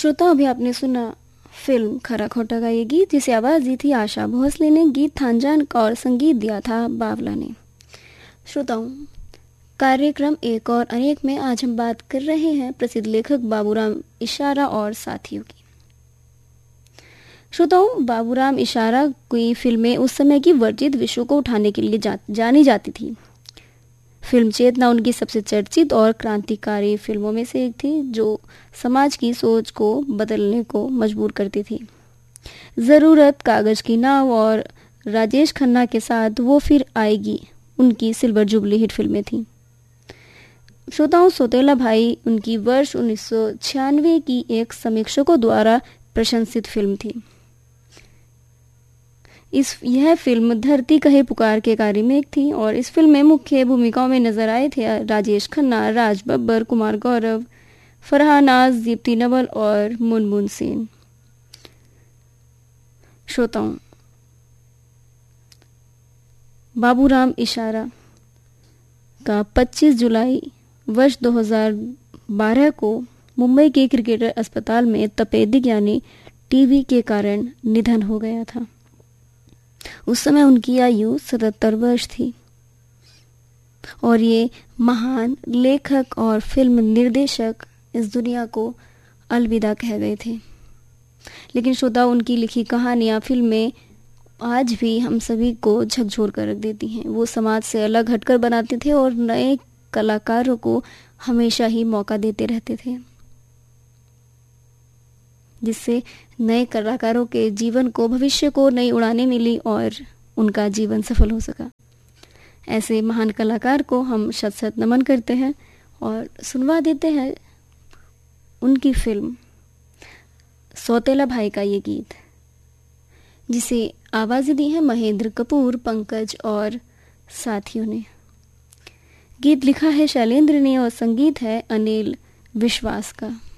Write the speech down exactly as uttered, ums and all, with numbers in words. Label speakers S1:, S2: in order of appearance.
S1: श्रोता, अभी आपने सुना फिल्म खरा खोटा का ये गीत, जिसे आवाज़ दी थी आशा भोसले ने, गीत थानजान और संगीत दिया था बावला ने। श्रोताओं, कार्यक्रम एक और अनेक में आज हम बात कर रहे हैं प्रसिद्ध लेखक बाबूराम इशारा और साथियों की। श्रोताओं, बाबूराम इशारा की फिल्में उस समय की वर्जित विषयों को उठाने के लिए जा, जानी जाती थी। फिल्म चेतना उनकी सबसे चर्चित और क्रांतिकारी फिल्मों में से एक थी, जो समाज की सोच को बदलने को मजबूर करती थी। ज़रूरत, कागज की नाव और राजेश खन्ना के साथ वो फिर आएगी उनकी सिल्वर जुबली हिट फिल्में थीं। श्रोताओं, सौतेला भाई उनकी वर्ष उन्नीस सौ छियानवे की एक समीक्षकों द्वारा प्रशंसित फिल्म थी। इस यह फिल्म धरती कहे पुकार के कार्य में एक थी और इस फिल्म में मुख्य भूमिकाओं में नजर आए थे राजेश खन्ना, राज बब्बर, कुमार गौरव, फरहानाज, दीप्ति नवल और मुनमुन सेन। श्रोताओं, बाबूराम इशारा का पच्चीस जुलाई वर्ष दो हज़ार बारह को मुंबई के क्रिकेटर अस्पताल में तपेदिक यानी टीबी के कारण निधन हो गया था। उस समय उनकी आयु सतहत्तर वर्ष थी और ये महान लेखक और फिल्म निर्देशक इस दुनिया को अलविदा कह गए थे। लेकिन श्रोता, उनकी लिखी कहानियाँ, फिल्में आज भी हम सभी को झकझोर कर रख देती हैं। वो समाज से अलग हटकर बनाते थे और नए कलाकारों को हमेशा ही मौका देते रहते थे, जिससे नए कलाकारों के जीवन को, भविष्य को नई उड़ानें मिली और उनका जीवन सफल हो सका। ऐसे महान कलाकार को हम शत शत नमन करते हैं और सुनवा देते हैं उनकी फिल्म सौतेला भाई का ये गीत, जिसे आवाज़ें दी हैं महेंद्र कपूर, पंकज और साथियों ने। गीत लिखा है शैलेंद्र ने और संगीत है अनिल विश्वास का।